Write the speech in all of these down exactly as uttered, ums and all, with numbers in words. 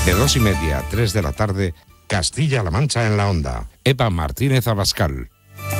De dos y media a tres de la tarde, Castilla-La Mancha en la Onda. Eva Martínez Abascal.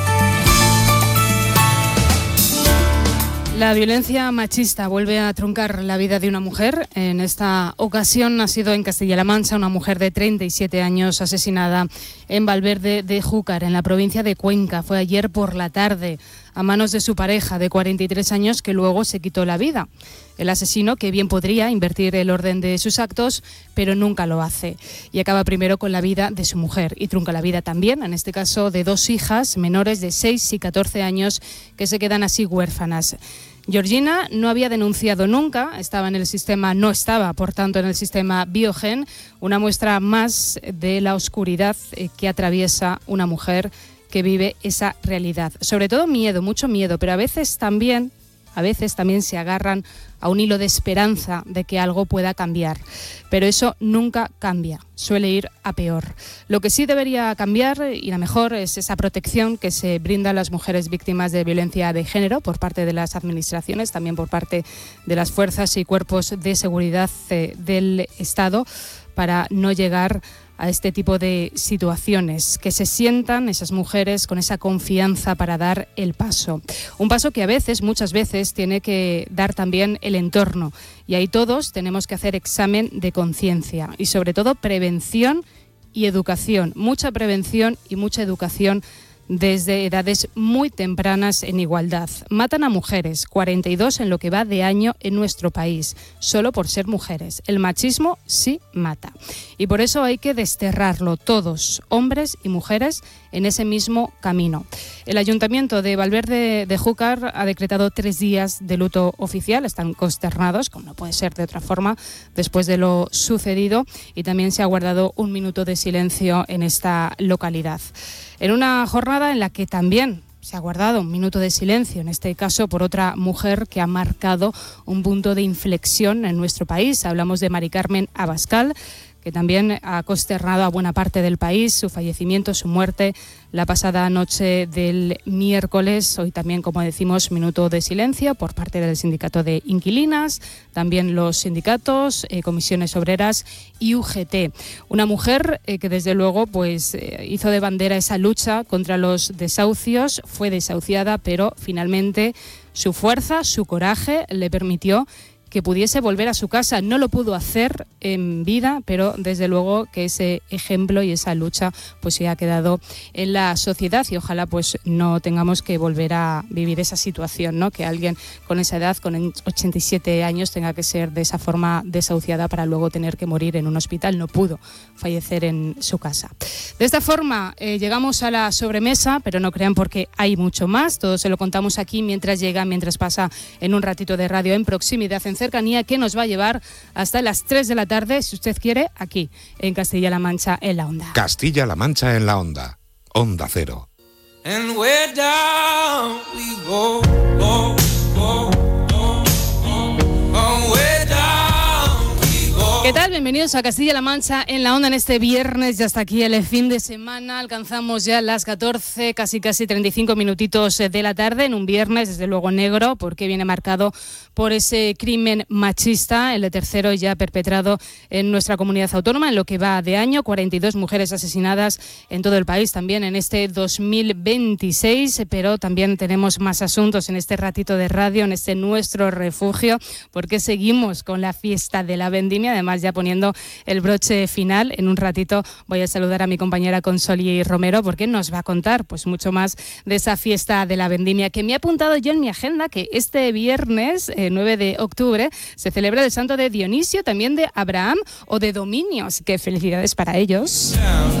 La violencia machista vuelve a truncar la vida de una mujer. En esta ocasión ha sido en Castilla-La Mancha una mujer de treinta y siete años asesinada en Valverde de Júcar, en la provincia de Cuenca. Fue ayer por la tarde a manos de su pareja de cuarenta y tres años, que luego se quitó la vida. El asesino, que bien podría invertir el orden de sus actos, pero nunca lo hace. Y acaba primero con la vida de su mujer y trunca la vida también, en este caso, de dos hijas menores de seis y catorce años que se quedan así huérfanas. Georgina no había denunciado nunca, estaba en el sistema, no estaba, por tanto, en el sistema Biogen, una muestra más de la oscuridad que atraviesa una mujer que vive esa realidad. Sobre todo miedo, mucho miedo, pero a veces también, a veces también se agarran a un hilo de esperanza de que algo pueda cambiar. Pero eso nunca cambia, suele ir a peor. Lo que sí debería cambiar, y la mejor, es esa protección que se brinda a las mujeres víctimas de violencia de género por parte de las administraciones, también por parte de las fuerzas y cuerpos de seguridad eh, del Estado, para no llegar a este tipo de situaciones, que se sientan esas mujeres con esa confianza para dar el paso. Un paso que a veces, muchas veces, tiene que dar también el entorno. Y ahí todos tenemos que hacer examen de conciencia y sobre todo prevención y educación. Mucha prevención y mucha educación desde edades muy tempranas en igualdad. Matan a mujeres, cuarenta y dos en lo que va de año en nuestro país, solo por ser mujeres. El machismo sí mata. Y por eso hay que desterrarlo todos, hombres y mujeres, en ese mismo camino. El Ayuntamiento de Valverde de Júcar ha decretado tres días de luto oficial. Están consternados, como no puede ser de otra forma, después de lo sucedido, y también se ha guardado un minuto de silencio en esta localidad. En una jornada en la que también se ha guardado un minuto de silencio, en este caso por otra mujer que ha marcado un punto de inflexión en nuestro país. Hablamos de Mari Carmen Abascal, que también ha consternado a buena parte del país, su fallecimiento, su muerte, la pasada noche del miércoles. Hoy también, como decimos, minuto de silencio por parte del sindicato de inquilinas, también los sindicatos, eh, comisiones obreras y U G T. Una mujer eh, que desde luego pues eh, hizo de bandera esa lucha contra los desahucios, fue desahuciada, pero finalmente su fuerza, su coraje le permitió que pudiese volver a su casa. No lo pudo hacer en vida, pero desde luego que ese ejemplo y esa lucha pues se ha quedado en la sociedad, y ojalá pues no tengamos que volver a vivir esa situación, ¿no? Que alguien con esa edad, con ochenta y siete años, tenga que ser de esa forma desahuciada para luego tener que morir en un hospital. No pudo fallecer en su casa. De esta forma eh, llegamos a la sobremesa, pero no crean, porque hay mucho más. Todo se lo contamos aquí mientras llega, mientras pasa en un ratito de radio en proximidad, en cercanía, que nos va a llevar hasta las tres de la tarde, si usted quiere, aquí en Castilla-La Mancha en la Onda. Castilla-La Mancha en la Onda. Onda Cero. And where down we go, go, go, go, go, go, where down we go. ¿Qué tal? Bienvenidos a Castilla-La Mancha en la Onda en este viernes. Ya hasta aquí el fin de semana. Alcanzamos ya las catorce, casi casi treinta y cinco minutitos de la tarde, en un viernes desde luego negro, porque viene marcado por ese crimen machista, el tercero ya perpetrado en nuestra comunidad autónoma en lo que va de año. cuarenta y dos mujeres asesinadas en todo el país también en este dos mil veintiséis, pero también tenemos más asuntos en este ratito de radio, en este nuestro refugio, porque seguimos con la fiesta de la vendimia, además ya poniendo el broche final. En un ratito voy a saludar a mi compañera Consoli Romero, porque nos va a contar pues mucho más de esa fiesta de la vendimia, que me he apuntado yo en mi agenda, que este viernes eh, nueve de octubre se celebra el santo de Dionisio, también de Abraham o de Dominio, así que felicidades para ellos.